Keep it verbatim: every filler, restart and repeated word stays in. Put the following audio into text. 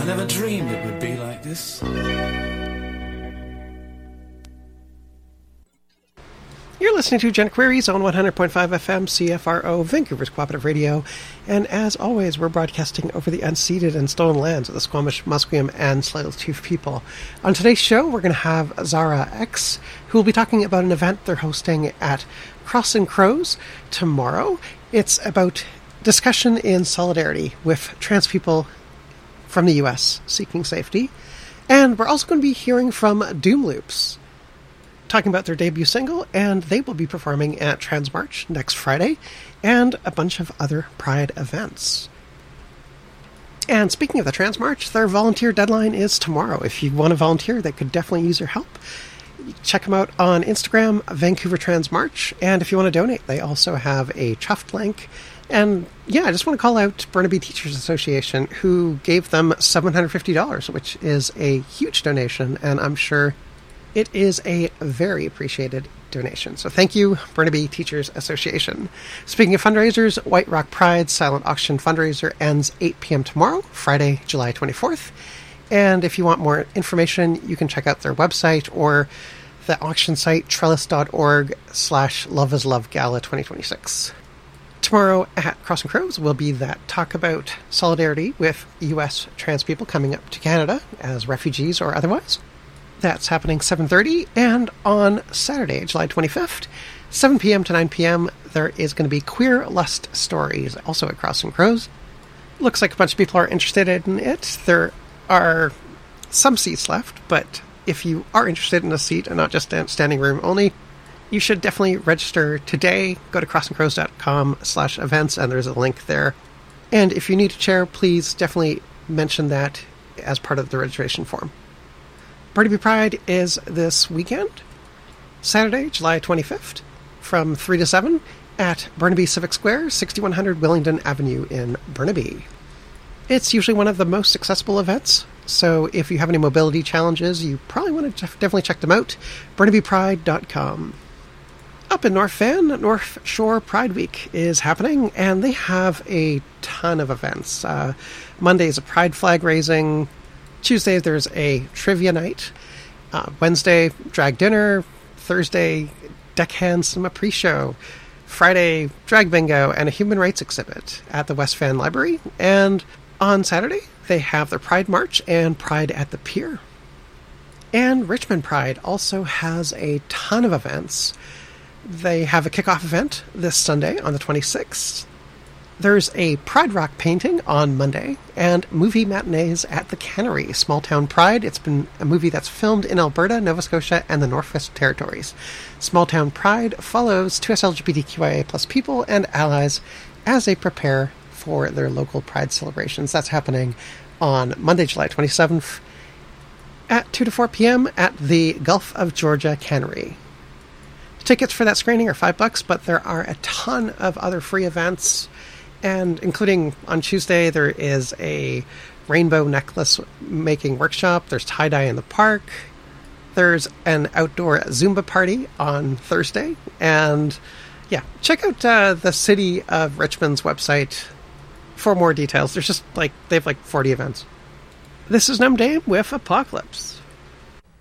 never dreamed it would be like this. You're listening to Gen Queries on one hundred point five F M C F R O, Vancouver's Cooperative Radio. And as always, we're broadcasting over the unceded and stolen lands of the Squamish, Musqueam, and Tsleil-Waututh people. On today's show, we're going to have Zara X, who will be talking about an event they're hosting at Cross and Crows tomorrow. It's about discussion in solidarity with trans people from the U S seeking safety. And we're also going to be hearing from Doom Loops, talking about their debut single, and they will be performing at Transmarch next Friday, and a bunch of other Pride events. And speaking of the Transmarch, their volunteer deadline is tomorrow. If you want to volunteer, they could definitely use your help. Check them out on Instagram, Vancouver Transmarch, and if you want to donate, they also have a Chuffed link. And yeah, I just want to call out Burnaby Teachers Association, who gave them seven hundred fifty dollars, which is a huge donation, and I'm sure it is a very appreciated donation. So thank you, Burnaby Teachers Association. Speaking of fundraisers, White Rock Pride's silent auction fundraiser ends eight p.m. tomorrow, Friday, July twenty-fourth. And if you want more information, you can check out their website or the auction site, trellis.org slash love is love gala twenty twenty-six. Tomorrow at Cross and Crows will be that talk about solidarity with U S trans people coming up to Canada as refugees or otherwise. That's happening seven thirty, and on Saturday, July twenty-fifth, seven p.m. to nine p.m., there is going to be Queer Lust Stories, also at Cross and Crows. Looks like a bunch of people are interested in it. There are some seats left, but if you are interested in a seat and not just standing room only, you should definitely register today. Go to crossandcrows.com slash events, and there's a link there. And if you need a chair, please definitely mention that as part of the registration form. Burnaby Pride is this weekend, Saturday, July twenty-fifth, from three to seven at Burnaby Civic Square, sixty-one hundred Willingdon Avenue in Burnaby. It's usually one of the most accessible events, so if you have any mobility challenges, you probably want to definitely check them out, burnaby pride dot com. Up in North Van, North Shore Pride Week is happening, and they have a ton of events. Uh, Monday is a Pride flag raising. Tuesday, there's a trivia night. Uh, Wednesday, drag dinner. Thursday, deckhand cinema pre-show. Friday, drag bingo and a human rights exhibit at the West Van Library. And on Saturday, they have their Pride March and Pride at the Pier. And Richmond Pride also has a ton of events. They have a kickoff event this Sunday on the twenty-sixth. There's a Pride Rock painting on Monday, and movie matinees at the Cannery, Small Town Pride. It's been a movie that's filmed in Alberta, Nova Scotia, and the Northwest Territories. Small Town Pride follows two S L G B T Q I A plus people and allies as they prepare for their local Pride celebrations. That's happening on Monday, July twenty-seventh at two to four p.m. at the Gulf of Georgia Cannery. Tickets for that screening are five bucks, but there are a ton of other free events. And including on Tuesday, there is a rainbow necklace making workshop. There's tie-dye in the park. There's an outdoor Zumba party on Thursday. And yeah, check out uh, the City of Richmond's website for more details. There's just like, they have like forty events. This is Numb Dame with Apocalypse.